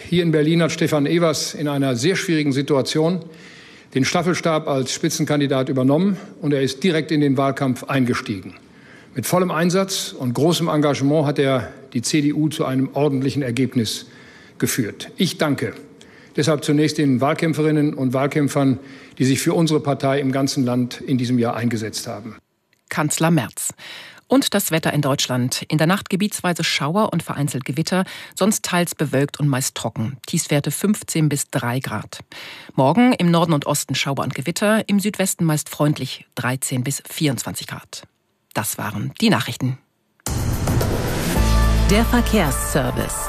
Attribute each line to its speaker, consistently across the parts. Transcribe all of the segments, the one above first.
Speaker 1: Hier in Berlin hat Stefan Evers in einer sehr schwierigen Situation den Staffelstab als Spitzenkandidat übernommen und er ist direkt in den Wahlkampf eingestiegen. Mit vollem Einsatz und großem Engagement hat er die CDU zu einem ordentlichen Ergebnis geführt. Ich danke deshalb zunächst den Wahlkämpferinnen und Wahlkämpfern, die sich für unsere Partei im ganzen Land in diesem Jahr eingesetzt haben.
Speaker 2: Kanzler Merz. Und das Wetter in Deutschland. In der Nacht gebietsweise Schauer und vereinzelt Gewitter, sonst teils bewölkt und meist trocken. Tiefstwerte 15 bis 3 Grad. Morgen im Norden und Osten Schauer und Gewitter, im Südwesten meist freundlich 13 bis 24 Grad. Das waren die Nachrichten.
Speaker 3: Der Verkehrsservice.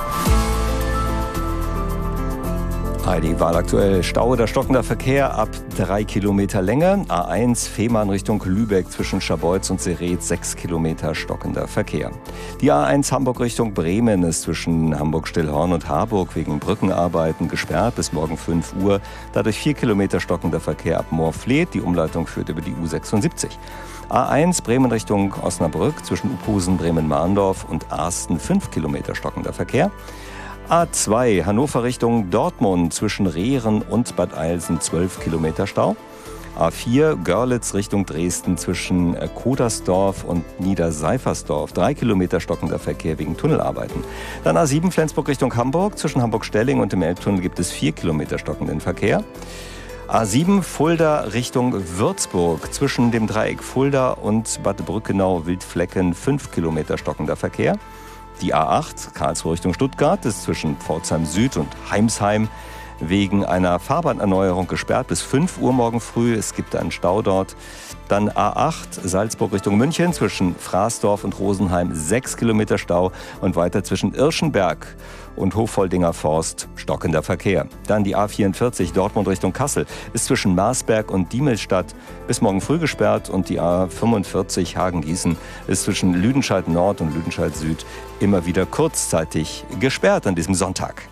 Speaker 4: ARD-Wahl aktuell. Stau oder stockender Verkehr ab 3 Kilometer Länge. A1 Fehmarn Richtung Lübeck zwischen Scharbeutz und Sereet 6 Kilometer stockender Verkehr. Die A1 Hamburg Richtung Bremen ist zwischen Hamburg-Stillhorn und Harburg wegen Brückenarbeiten gesperrt bis morgen 5 Uhr. Dadurch 4 Kilometer stockender Verkehr ab Moorfleet. Die Umleitung führt über die U76. A1 Bremen Richtung Osnabrück zwischen Uphusen, Bremen-Mahndorf und Arsten 5 Kilometer stockender Verkehr. A2 Hannover Richtung Dortmund zwischen Rehren und Bad Eilsen 12 Kilometer Stau. A4 Görlitz Richtung Dresden zwischen Kodersdorf und Niederseifersdorf 3 Kilometer stockender Verkehr wegen Tunnelarbeiten. Dann A7 Flensburg Richtung Hamburg zwischen Hamburg-Stelling und dem Elbtunnel gibt es 4 Kilometer stockenden Verkehr. A7 Fulda Richtung Würzburg zwischen dem Dreieck Fulda und Bad Brückenau-Wildflecken 5 Kilometer stockender Verkehr. Die A8 Karlsruhe Richtung Stuttgart ist zwischen Pforzheim Süd und Heimsheim wegen einer Fahrbahnerneuerung gesperrt bis 5 Uhr morgen früh. Es gibt einen Stau dort. Dann A8 Salzburg Richtung München zwischen Fraßdorf und Rosenheim 6 Kilometer Stau und weiter zwischen Irschenberg und Hoffoldinger Forst stockender Verkehr. Dann die A44 Dortmund Richtung Kassel ist zwischen Marsberg und Diemelstadt bis morgen früh gesperrt und die A45 Hagen-Gießen ist zwischen Lüdenscheid Nord und Lüdenscheid Süd immer wieder kurzzeitig gesperrt an diesem Sonntag.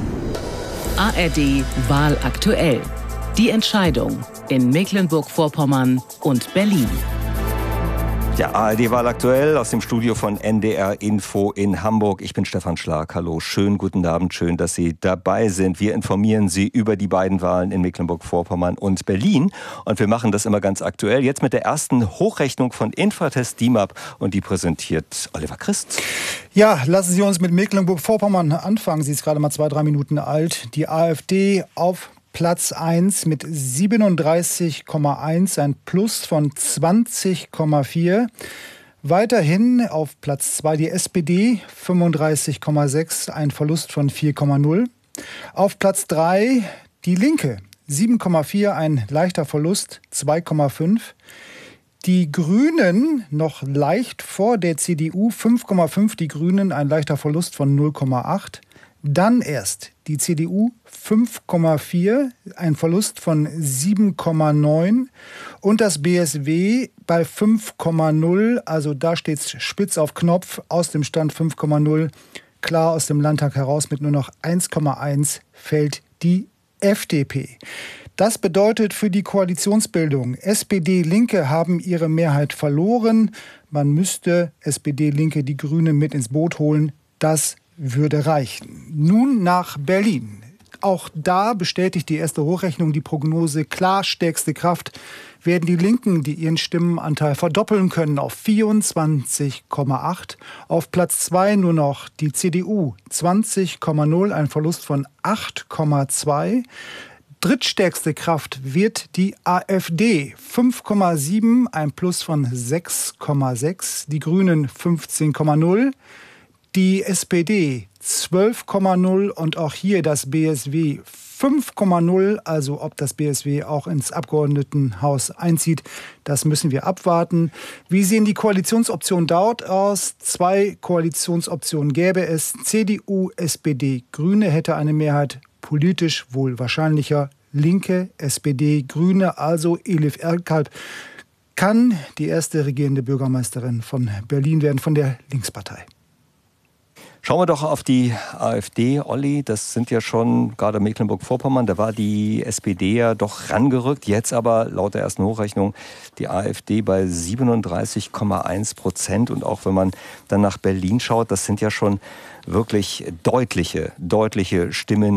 Speaker 3: ARD Wahl aktuell. Die Entscheidung in Mecklenburg-Vorpommern und Berlin.
Speaker 4: Ja, ARD-Wahl aktuell aus dem Studio von NDR Info in Hamburg. Ich bin Stefan Schlag. Hallo, schönen guten Abend, schön, dass Sie dabei sind. Wir informieren Sie über die beiden Wahlen in Mecklenburg-Vorpommern und Berlin. Und wir machen das immer ganz aktuell. Jetzt mit der ersten Hochrechnung von Infratest DIMAP und die präsentiert Oliver Christ.
Speaker 5: Ja, lassen Sie uns mit Mecklenburg-Vorpommern anfangen. Sie ist gerade mal 2-3 Minuten alt. Die AfD auf Platz 1 mit 37,1, ein Plus von 20,4. Weiterhin auf Platz 2 die SPD, 35,6, ein Verlust von 4,0. Auf Platz 3 die Linke, 7,4, ein leichter Verlust, 2,5. Die Grünen noch leicht vor der CDU, 5,5, die Grünen, ein leichter Verlust von 0,8. Dann erst die CDU 5,4, ein Verlust von 7,9 und das BSW bei 5,0, also da steht es spitz auf Knopf, aus dem Stand 5,0, klar aus dem Landtag heraus mit nur noch 1,1 fällt die FDP. Das bedeutet für die Koalitionsbildung, SPD, Linke haben ihre Mehrheit verloren, man müsste SPD, Linke, die Grünen mit ins Boot holen, das würde reichen. Nun nach Berlin. Auch da bestätigt die erste Hochrechnung die Prognose, klar stärkste Kraft werden die Linken, die ihren Stimmenanteil verdoppeln können auf 24,8. Auf Platz 2 nur noch die CDU 20,0, ein Verlust von 8,2. Drittstärkste Kraft wird die AfD 5,7, ein Plus von 6,6. Die Grünen 15,0. Die SPD 12,0 und auch hier das BSW 5,0. Also ob das BSW auch ins Abgeordnetenhaus einzieht, das müssen wir abwarten. Wie sehen die Koalitionsoptionen dort aus? 2 Koalitionsoptionen gäbe es. CDU, SPD, Grüne hätte eine Mehrheit, politisch wohl wahrscheinlicher. Linke, SPD, Grüne, also Elif Erkalp kann die erste regierende Bürgermeisterin von Berlin werden, von der Linkspartei.
Speaker 4: Schauen wir doch auf die AfD, Olli. Das sind ja schon gerade Mecklenburg-Vorpommern. Da war die SPD ja doch rangerückt. Jetzt aber laut der ersten Hochrechnung die AfD bei 37,1%. Und auch wenn man dann nach Berlin schaut, das sind ja schon wirklich deutliche Stimmen,